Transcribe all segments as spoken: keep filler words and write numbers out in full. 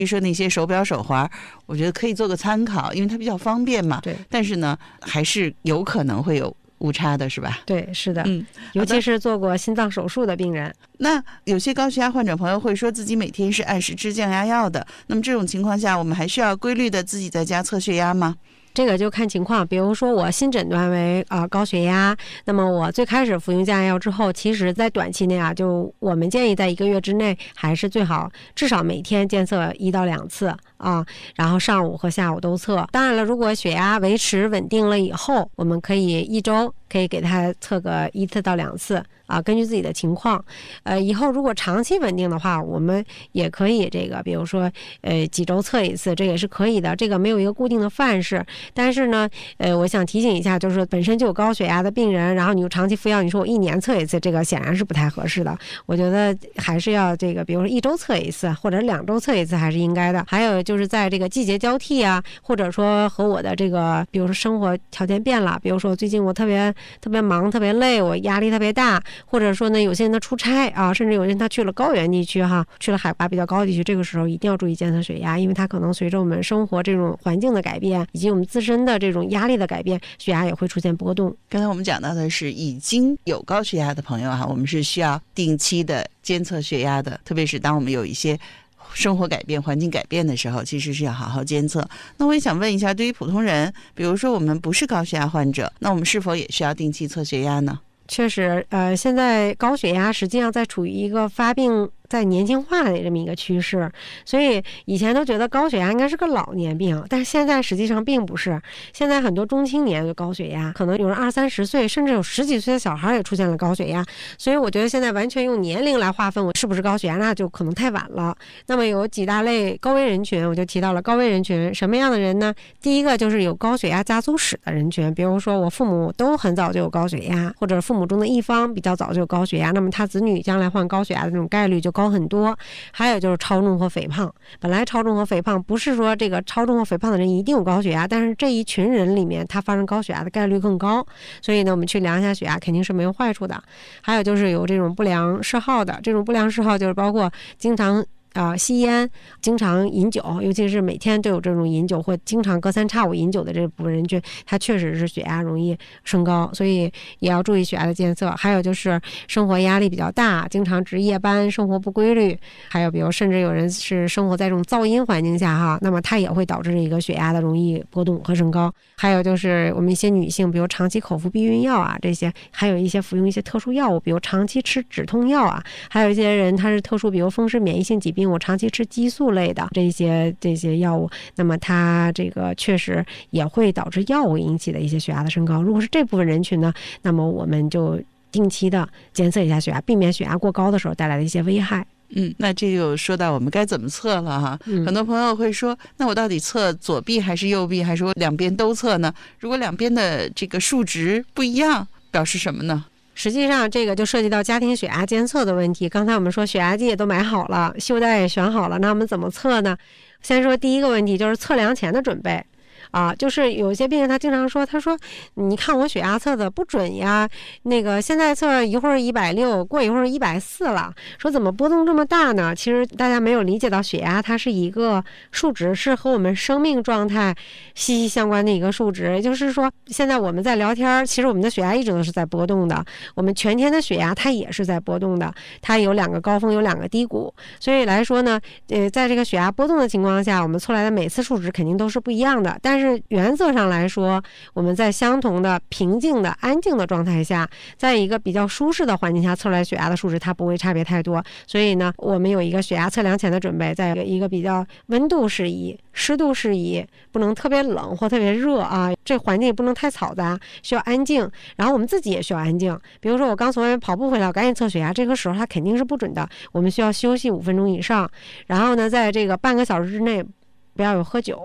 比如说那些手表手环，我觉得可以做个参考，因为它比较方便嘛。 对， 但是呢，还是有可能会有误差的，是吧？ 对，是的， 嗯， 尤其是做过心脏手术的病人。 那有些高血压患者朋友会说自己每天是按时吃降压药的，那么这种情况下，我们还需要规律的自己在家测血压吗？ 这个就看情况，比如说我新诊断为啊、呃、高血压，那么我最开始服用降压药之后，其实在短期内啊，就我们建议在一个月之内，还是最好至少每天监测一到两次啊，然后上午和下午都测。当然了，如果血压维持稳定了以后，我们可以一周可以给他测个一次到两次啊，根据自己的情况。呃，以后如果长期稳定的话，我们也可以这个，比如说呃几周测一次，这也是可以的。这个没有一个固定的范式。但是呢，呃，我想提醒一下，就是本身就有高血压的病人，然后你又长期服药，你说我一年测一次，这个显然是不太合适的。我觉得还是要这个，比如说一周测一次，或者两周测一次，还是应该的。还有就是在这个季节交替啊，或者说和我的这个，比如说生活条件变了，比如说最近我特别特别忙，特别累，我压力特别大，或者说呢，有些人他出差啊，甚至有人他去了高原地区哈，去了海拔比较高的地区，这个时候一定要注意监测血压，因为它可能随着我们生活这种环境的改变，以及我们自身的这种压力的改变，血压也会出现波动。 刚才我们讲到的是已经有高血压的朋友哈，我们是需要定期的监测血压的，特别是当我们有一些生活改变、环境改变的时候，其实是要好好监测。那我也想问一下，对于普通人，比如说我们不是高血压患者，那我们是否也需要定期测血压呢？ 确实，呃，现在高血压实际上在处于一个发病在年轻化的这么一个趋势，所以以前都觉得高血压应该是个老年病，但是现在实际上并不是。现在很多中青年有高血压，可能有人二三十岁，甚至有十几岁的小孩也出现了高血压。所以我觉得现在完全用年龄来划分我是不是高血压，那就可能太晚了。那么有几大类高危人群，我就提到了高危人群，什么样的人呢？第一个就是有高血压家族史的人群，比如说我父母都很早就有高血压，或者父母中的一方比较早就有高血压，那么他子女将来患高血压的这种概率就高很多。还有就是超重和肥胖，本来超重和肥胖不是说这个超重和肥胖的人一定有高血压，但是这一群人里面他发生高血压的概率更高，所以呢我们去量一下血压肯定是没有坏处的。还有就是有这种不良嗜好的，这种不良嗜好就是包括经常啊、呃，吸烟，经常饮酒，尤其是每天都有这种饮酒或经常隔三差五饮酒的这部分人群，他确实是血压容易升高，所以也要注意血压的监测。还有就是生活压力比较大，经常值夜班，生活不规律，还有比如甚至有人是生活在这种噪音环境下哈，那么它也会导致一个血压的容易波动和升高。还有就是我们一些女性，比如长期口服避孕药啊这些，还有一些服用一些特殊药物，比如长期吃止痛药啊，还有一些人他是特殊，比如风湿免疫性疾病。我长期吃激素类的这些这些药物，那么它这个确实也会导致药物引起的一些血压的升高。如果是这部分人群呢，那么我们就定期的监测一下血压，避免血压过高的时候带来的一些危害。 嗯，那这就说到我们该怎么测了哈。 嗯、 很多朋友会说，那我到底测左臂还是右臂，还是我两边都测呢？如果两边的这个数值不一样，表示什么呢？ 实际上这个就涉及到家庭血压监测的问题。刚才我们说血压计也都买好了，袖带也选好了，那我们怎么测呢？先说第一个问题，就是测量前的准备啊，就是有些病人他经常说，他说你看我血压测的不准呀，那个现在测一会儿一百六，过一会儿一百四了，说怎么波动这么大呢？其实大家没有理解到血压它是一个数值，是和我们生命状态息息相关的一个数值。也就是说现在我们在聊天，其实我们的血压一直都是在波动的，我们全天的血压它也是在波动的，它有两个高峰有两个低谷，所以来说呢呃，在这个血压波动的情况下，我们测来的每次数值肯定都是不一样的，但是但是原则上来说，我们在相同的平静的安静的状态下，在一个比较舒适的环境下测出来血压的数值它不会差别太多。所以呢我们有一个血压测量前的准备，在一个比较温度适宜湿度适宜，不能特别冷或特别热啊，这环境也不能太嘈杂，需要安静，然后我们自己也需要安静。比如说我刚从外面跑步回来，我赶紧测血压，这个时候它肯定是不准的，我们需要休息五分钟以上，然后呢在这个半个小时之内不要有喝酒，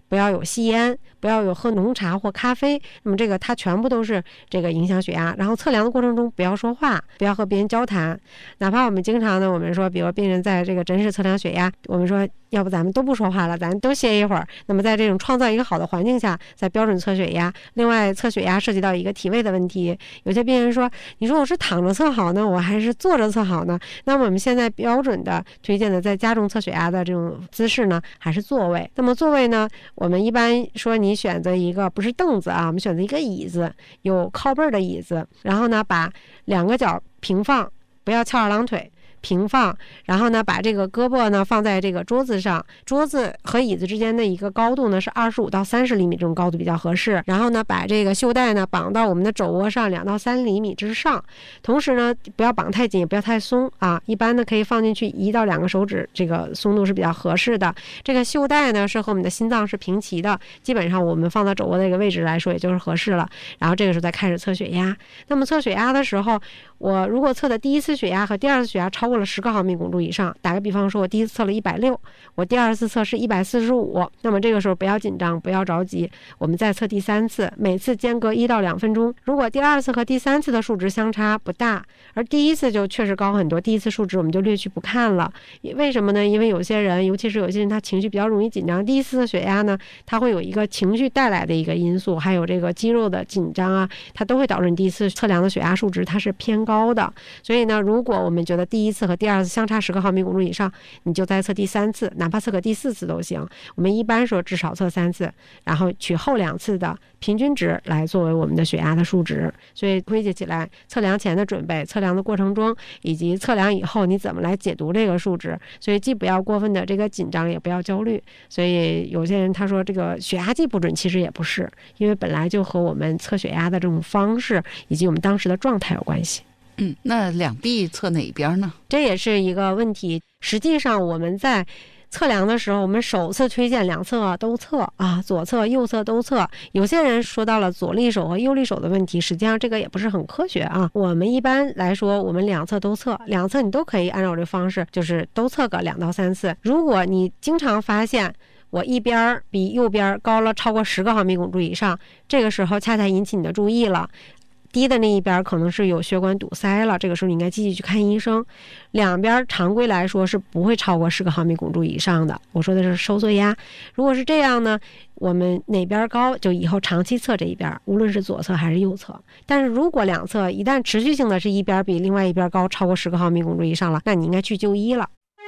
不要有吸烟，不要有喝浓茶或咖啡，那么这个它全部都是这个影响血压。然后测量的过程中不要说话，不要和别人交谈，哪怕我们经常呢，我们说比如病人在这个诊室测量血压，我们说要不咱们都不说话了，咱都歇一会儿。那么在这种创造一个好的环境下，在标准测血压。另外测血压涉及到一个体位的问题，有些病人说，你说我是躺着测好呢，我还是坐着测好呢？那么我们现在标准的推荐的在家中测血压的这种姿势呢，还是座位。那么座位呢，我们一般说你选择一个不是凳子啊，我们选择一个椅子，有靠背的椅子，然后呢把两个脚平放，不要翘二郎腿，平放，然后呢把这个胳膊呢放在这个桌子上，桌子和椅子之间的一个高度呢是二十五到三十厘米，这种高度比较合适。然后呢把这个袖带呢绑到我们的肘窝上两到三厘米之上，同时呢不要绑太紧，也不要太松啊，一般呢可以放进去一到两个手指，这个松度是比较合适的。这个袖带呢是和我们的心脏是平齐的，基本上我们放到肘窝的这个位置来说也就是合适了。然后这个时候再开始测血压。那么测血压的时候，我如果测的第一次血压和第二次血压超过了十个毫米汞柱以上，打个比方说，我第一次测了一百六，我第二次测是一百四十五，那么这个时候不要紧张，不要着急，我们再测第三次，每次间隔一到两分钟。如果第二次和第三次的数值相差不大，而第一次就确实高很多，第一次数值我们就略去不看了。为什么呢？因为有些人，尤其是有些人他情绪比较容易紧张，第一次的血压呢，它会有一个情绪带来的一个因素，还有这个肌肉的紧张啊，它都会导致你第一次测量的血压数值它是偏高的。所以呢，如果我们觉得第一次和第二次相差十个毫米汞柱以上，你就再测第三次，哪怕测个第四次都行。我们一般说至少测三次，然后取后两次的平均值来作为我们的血压的数值。所以归结起来，测量前的准备、测量的过程中以及测量以后你怎么来解读这个数值。所以既不要过分的这个紧张，也不要焦虑。所以有些人他说这个血压计不准，其实也不是，因为本来就和我们测血压的这种方式以及我们当时的状态有关系。 嗯，那两臂测哪一边呢？ 这也是一个问题。实际上我们在测量的时候，我们首次推荐两侧都测啊，左侧右侧都测。有些人说到了左利手和右利手的问题，实际上这个也不是很科学啊。我们一般来说，我们两侧都测，两侧你都可以按照我这方式，就是都测个两到三次。如果你经常发现我一边比右边高了超过十个毫米汞柱以上，这个时候恰恰引起你的注意了。低的那一边可能是有血管堵塞了，这个时候你应该积极去看医生。两边常规来说是不会超过十个毫米汞柱以上的，我说的是收缩压。如果是这样呢，我们哪边高就以后长期测这一边，无论是左侧还是右侧。但是如果两侧一旦持续性的是一边比另外一边高超过十个毫米汞柱以上了，那你应该去就医了。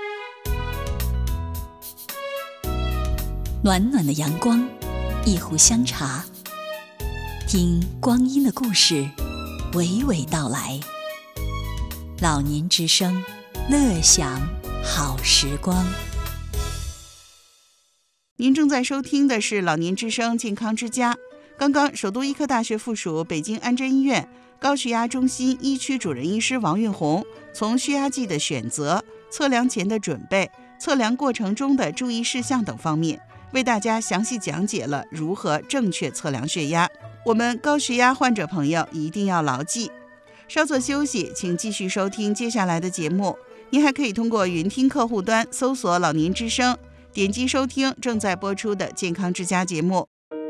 暖暖的阳光，一壶香茶，听光阴的故事娓娓道来。老年之声，乐享好时光。 您正在收听的是老年之声健康之家。刚刚首都医科大学附属北京安贞医院高血压中心一区主任医师王运红，从血压计的选择、测量前的准备、测量过程中的注意事项等方面，为大家详细讲解了如何正确测量血压。我们高血压患者朋友一定要牢记。稍作休息，请继续收听接下来的节目。您还可以通过云听客户端搜索老年之声，点击收听正在播出的健康之家节目。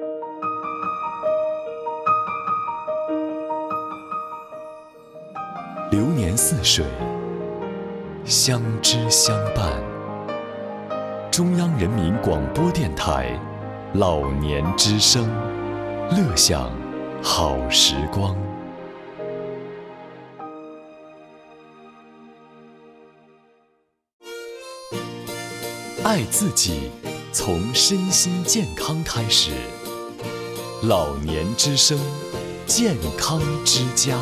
流年似水，相知相伴。中央人民广播电台老年之声，乐享好时光。爱自己，从身心健康开始。老年之声，健康之家。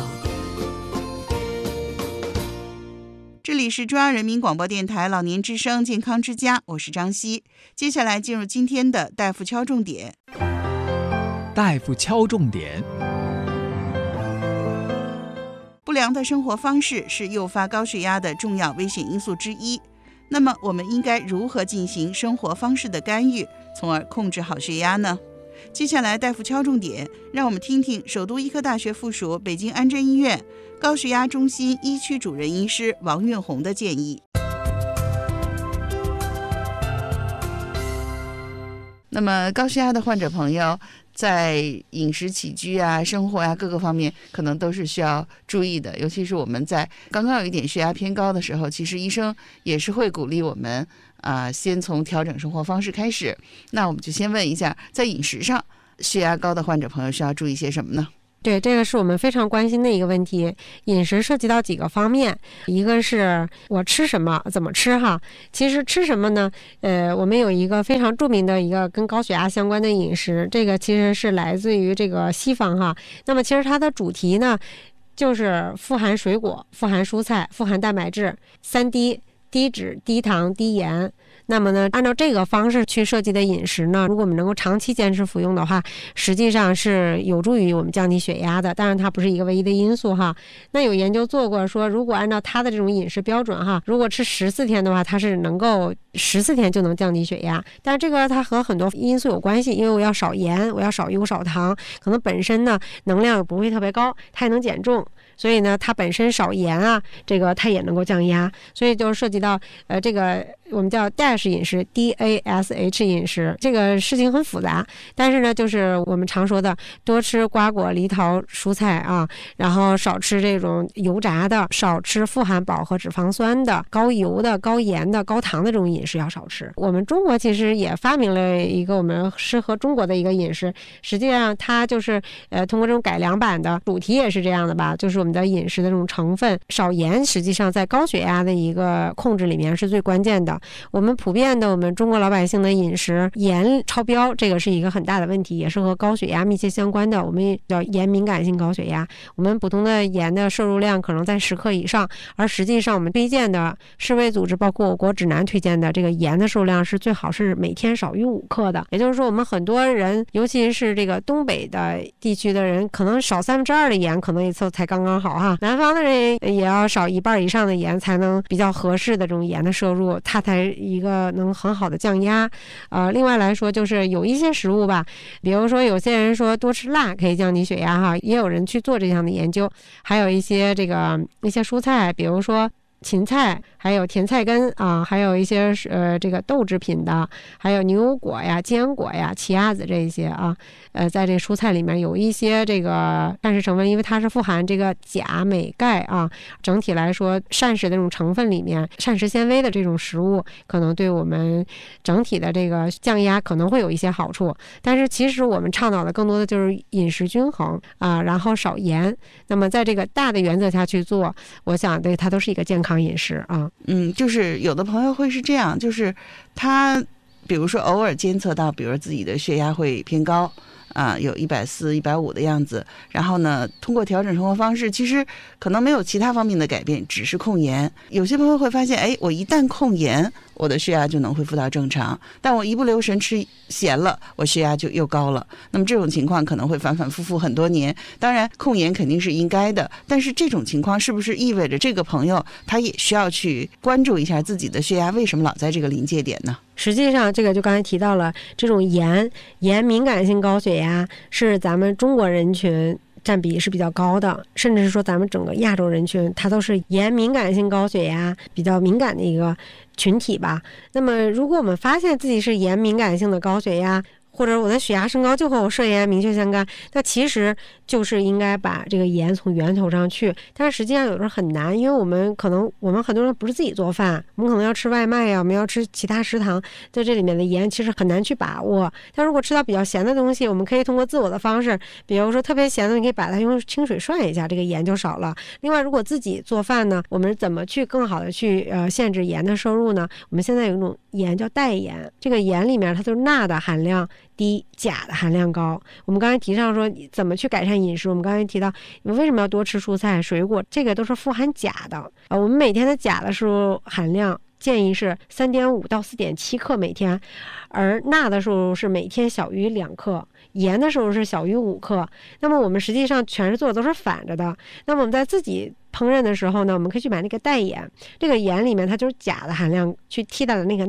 这里是中央人民广播电台老年之声健康之家，我是张希。接下来进入今天的大夫敲重点。 大夫敲重点。 不良的生活方式是诱发高血压的重要危险因素之一。那么我们应该如何进行生活方式的干预，从而控制好血压呢？接下来大夫敲重点，让我们听听首都医科大学附属北京安贞医院高血压中心一区主任医师王运红的建议。 那么高血压的患者朋友在饮食起居啊、生活啊各个方面可能都是需要注意的，尤其是我们在刚刚有一点血压偏高的时候，其实医生也是会鼓励我们啊、呃，先从调整生活方式开始。那我们就先问一下，在饮食上，血压高的患者朋友需要注意些什么呢？ 对，这个是我们非常关心的一个问题。饮食涉及到几个方面，一个是我吃什么，怎么吃哈。其实吃什么呢？呃，我们有一个非常著名的一个跟高血压相关的饮食，这个其实是来自于这个西方哈。那么其实它的主题呢，就是富含水果、富含蔬菜、富含蛋白质，三低：低脂、低糖、低盐。那么呢，按照这个方式去设计的饮食呢，如果我们能够长期坚持服用的话，实际上是有助于我们降低血压的。当然它不是一个唯一的因素哈。那有研究做过说，如果按照它的这种饮食标准哈，如果吃十四天的话，它是能够十四天就能降低血压。但是这个它和很多因素有关系，因为我要少盐，我要少油少糖，可能本身呢能量也不会特别高，它也能减重。所以呢，它本身少盐啊，这个它也能够降压，所以就涉及到呃这个我们叫 D A S H 饮食 ，D A S H 饮食，这个事情很复杂，但是呢，就是我们常说的多吃瓜果梨桃蔬菜啊，然后少吃这种油炸的，少吃富含饱和脂肪酸的、高油的、高盐的、高糖的这种饮食要少吃。我们中国其实也发明了一个我们适合中国的一个饮食，实际上它就是呃通过这种改良版的，主题也是这样的吧，就是我们的饮食的这种成分少盐，实际上在高血压的一个控制里面是最关键的。我们普遍的我们中国老百姓的饮食盐超标，这个是一个很大的问题，也是和高血压密切相关的，我们叫盐敏感性高血压。我们普通的盐的摄入量可能在十克以上，而实际上我们推荐的世卫组织包括我国指南推荐的这个盐的摄入量是最好是每天少于五克的。也就是说我们很多人尤其是这个东北的地区的人，可能少三分之二的盐可能一次才刚刚好哈，南方的人也要少一半以上的盐才能比较合适的这种盐的摄入，它才一个能很好的降压。呃，另外来说就是有一些食物吧，比如说有些人说多吃辣可以降低血压哈，也有人去做这样的研究。还有一些这个一些蔬菜，比如说芹菜，还有甜菜根啊，还有一些呃这个豆制品的，还有牛油果呀、坚果呀、奇亚籽这一些啊，呃，在这个蔬菜里面有一些这个膳食成分，因为它是富含这个钾、镁、钙啊，整体来说膳食的这种成分里面，膳食纤维的这种食物可能对我们整体的这个降压可能会有一些好处。但是其实我们倡导的更多的就是饮食均衡啊，然后少盐。那么在这个大的原则下去做，我想对它都是一个健康饮食啊。 嗯，就是有的朋友会是这样，就是他比如说偶尔监测到，比如自己的血压会偏高啊，有一百四、一百五的样子，然后呢，通过调整生活方式，其实可能没有其他方面的改变，只是控盐。有些朋友会发现，哎，我一旦控盐，我的血压就能恢复到正常，但我一不留神吃咸了，我血压就又高了。那么这种情况可能会反反复复很多年。当然控盐肯定是应该的，但是这种情况是不是意味着这个朋友他也需要去关注一下自己的血压为什么老在这个临界点呢？ 实际上这个就刚才提到了，这种盐盐敏感性高血压是咱们中国人群占比是比较高的，甚至是说咱们整个亚洲人群它都是盐敏感性高血压比较敏感的一个群体吧。那么如果我们发现自己是盐敏感性的高血压，或者我的血压升高就和我摄盐明确相关，那其实就是应该把这个盐从源头上去。但是实际上有时候很难，因为我们可能我们很多人不是自己做饭，我们可能要吃外卖呀，我们要吃其他食堂，在这里面的盐其实很难去把握。但如果吃到比较咸的东西，我们可以通过自我的方式，比如说特别咸的，你可以把它用清水涮一下，这个盐就少了。另外如果自己做饭呢，我们怎么去更好的去呃限制盐的摄入呢？我们现在有一种盐叫代盐，这个盐里面它就是钠的含量低，钾的含量高。我们刚才提上说怎么去改善饮食，我们刚才提到你为什么要多吃蔬菜水果，这个都是富含钾的。呃，我们每天的钾的摄入含量建议是 三点五到四点七克每天，而钠的摄入是每天小于两克，盐的摄入是小于五克。那么我们实际上全是做的都是反着的。那么我们在自己烹饪的时候呢，我们可以去买那个代盐，这个盐里面它就是钾的含量去替代了那个钠。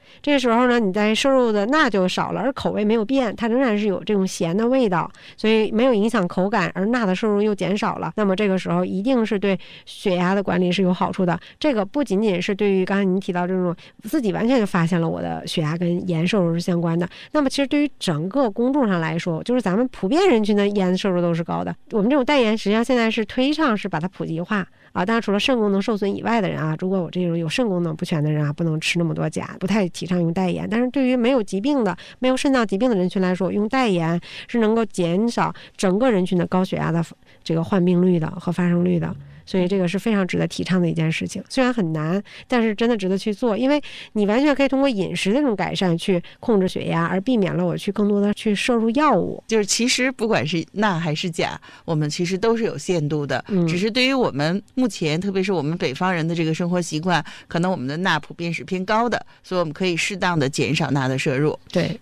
这个时候呢，你在摄入的钠就少了，而口味没有变，它仍然是有这种咸的味道，所以没有影响口感，而钠的摄入又减少了，那么这个时候一定是对血压的管理是有好处的。这个不仅仅是对于刚才您提到这种自己完全就发现了我的血压跟盐摄入是相关的，那么其实对于整个公众上来说，就是咱们普遍人群的盐摄入都是高的。我们这种代盐实际上现在是推倡是把它普及化啊，当然除了肾功能受损以外的人啊，如果我这种有肾功能不全的人啊，不能吃那么多钾，不太提倡用代盐。但是对于没有疾病的、没有肾脏疾病的人群来说，用代盐是能够减少整个人群的高血压的这个患病率的和发生率的。所以这个是非常值得提倡的一件事情，虽然很难，但是真的值得去做，因为你完全可以通过饮食的这种改善去控制血压，而避免了我去更多的去摄入药物。 就是其实不管是钠还是钾，我们其实都是有限度的， 嗯、 只是对于我们目前，特别是我们北方人的这个生活习惯，可能我们的钠普遍是偏高的，所以我们可以适当的减少钠的摄入。 对。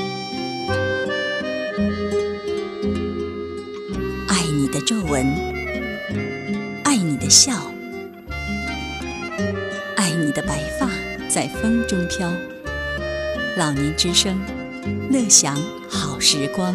爱你的皱纹，爱你的笑，爱你的白发在风中飘。老年之声，乐享好时光。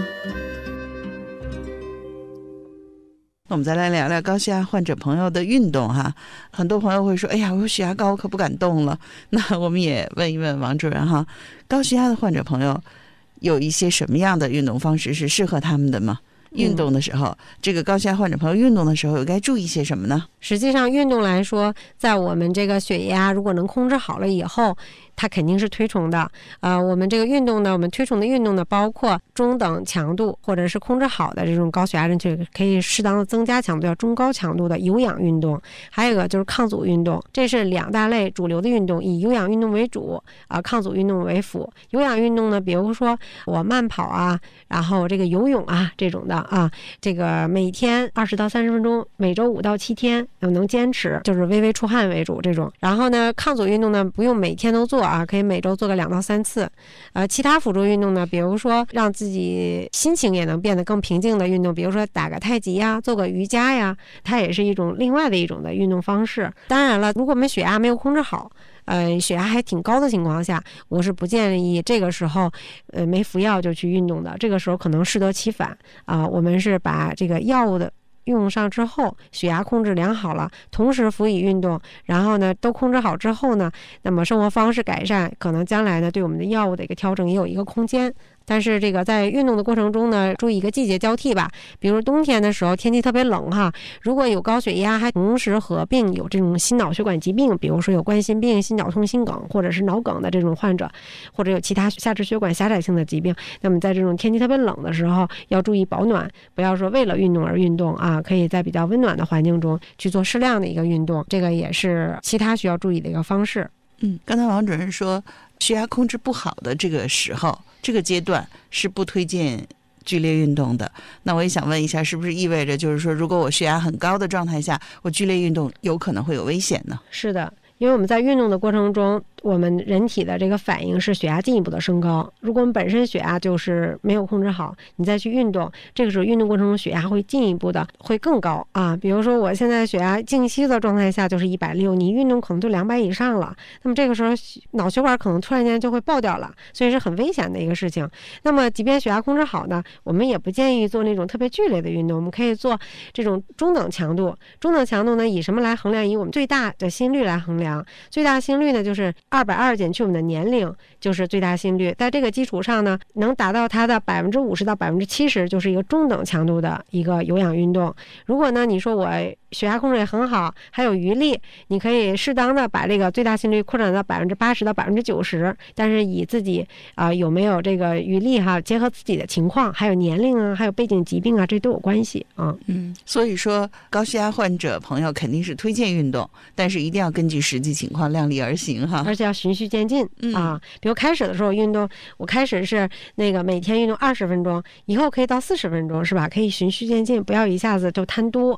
我们再来聊聊高血压患者朋友的运动哈。很多朋友会说，哎呀，我血压高，我可不敢动了。那我们也问一问王主任哈，高血压的患者朋友有一些什么样的运动方式是适合他们的吗？运动的时候、嗯、这个高血压患者朋友运动的时候有该注意些什么呢？ 实际上运动来说，在我们这个血压如果能控制好了以后，它肯定是推崇的。呃，我们这个运动呢，我们推崇的运动呢，包括中等强度或者是控制好的这种高血压人群，可以适当的增加强度，要中高强度的有氧运动。还有一个就是抗阻运动，这是两大类主流的运动，以有氧运动为主，啊、呃，抗阻运动为辅。有氧运动呢，比如说我慢跑啊，然后这个游泳啊这种的啊，这个每天二十到三十分钟，每周五到七天能坚持，就是微微出汗为主这种。然后呢，抗阻运动呢，不用每天都做啊，可以每周做个两到三次。呃，其他辅助运动呢，比如说让自己心情也能变得更平静的运动，比如说打个太极呀，做个瑜伽呀，它也是一种另外的一种的运动方式。当然了，如果我们血压没有控制好，呃，血压还挺高的情况下，我是不建议这个时候，呃，没服药就去运动的。这个时候可能适得其反啊、呃。我们是把这个药物的用上之后，血压控制良好了，同时辅以运动，然后呢都控制好之后呢，那么生活方式改善，可能将来呢对我们的药物的一个调整也有一个空间。但是这个在运动的过程中呢，注意一个季节交替吧，比如冬天的时候天气特别冷哈，如果有高血压还同时合并有这种心脑血管疾病，比如说有冠心病、心绞痛、心梗或者是脑梗的这种患者，或者有其他下肢血管狭窄性的疾病，那么在这种天气特别冷的时候要注意保暖，不要说为了运动而运动啊，可以在比较温暖的环境中去做适量的一个运动，这个也是其他需要注意的一个方式。 嗯，刚才王主任说血压控制不好的这个时候，这个阶段是不推荐剧烈运动的。那我也想问一下，是不是意味着就是说，如果我血压很高的状态下，我剧烈运动有可能会有危险呢？ 是的，因为我们在运动的过程中，我们人体的这个反应是血压进一步的升高。如果我们本身血压就是没有控制好，你再去运动，这个时候运动过程中血压会进一步的会更高啊。比如说我现在血压静息的状态下就是一百六，你运动可能就两百以上了，那么这个时候脑血管可能突然间就会爆掉了，所以是很危险的一个事情。那么即便血压控制好呢，我们也不建议做那种特别剧烈的运动，我们可以做这种中等强度。中等强度呢，以什么来衡量？以我们最大的心率来衡量。最大心率呢，就是二百二减去我们的年龄，就是最大心率。在这个基础上呢，能达到它的百分之五十到百分之七十，就是一个中等强度的一个有氧运动。如果呢，你说我血压控制也很好，还有余力，你可以适当的把这个最大心率扩展到百分之八十到百分之九十，但是以自己啊、呃、有没有这个余力哈，结合自己的情况，还有年龄啊，还有背景疾病啊，这都有关系啊。 嗯，所以说高血压患者朋友肯定是推荐运动，但是一定要根据实际情况量力而行哈， 而且要循序渐进、嗯、啊。比如开始的时候运动，我开始是那个每天运动二十分钟，以后可以到四十分钟，是吧？可以循序渐进，不要一下子就贪多啊。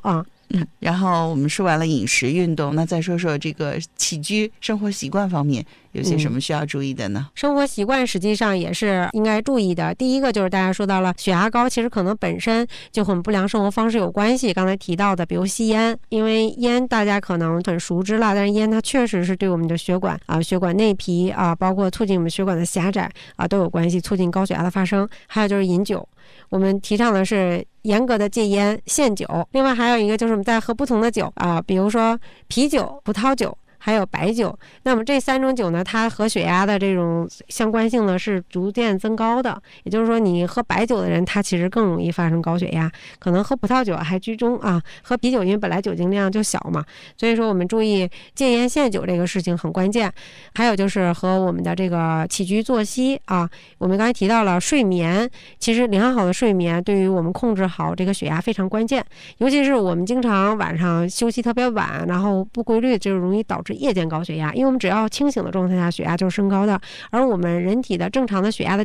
嗯，然后我们说完了饮食、运动，那再说说这个起居生活习惯方面有些什么需要注意的呢？ 嗯、生活习惯实际上也是应该注意的。第一个就是大家说到了血压高，其实可能本身就和不良生活方式有关系。刚才提到的，比如吸烟，因为烟大家可能很熟知了，但是烟它确实是对我们的血管啊、血管内皮啊，包括促进我们血管的狭窄啊都有关系，促进高血压的发生。还有就是饮酒。我们提倡的是严格的戒烟限酒，另外还有一个就是我们在喝不同的酒啊，比如说啤酒、葡萄酒还有白酒。那么这三种酒呢，它和血压的这种相关性呢是逐渐增高的。也就是说，你喝白酒的人，他其实更容易发生高血压，可能喝葡萄酒还居中啊。喝啤酒因为本来酒精量就小嘛，所以说我们注意戒烟限酒这个事情很关键。还有就是和我们的这个起居作息啊，我们刚才提到了睡眠，其实良好的睡眠对于我们控制好这个血压非常关键。尤其是我们经常晚上休息特别晚，然后不规律，就容易导致夜间高血压。因为我们只要清醒的状态下，血压就是升高的，而我们人体的正常的血压的